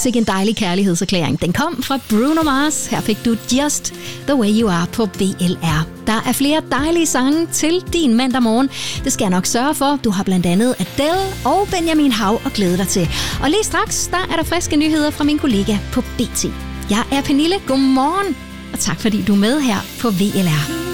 sikke en dejlig kærlighedserklæring. Den kom fra Bruno Mars. Her fik du Just The Way You Are på VLR. Der er flere dejlige sange til din mandag morgen. Det skal jeg nok sørge for. Du har blandt andet Adele og Benjamin Hav at glæde dig til. Og lige straks, der er der friske nyheder fra min kollega på BT. Jeg er Pernille. Godmorgen, og tak fordi du er med her på VLR.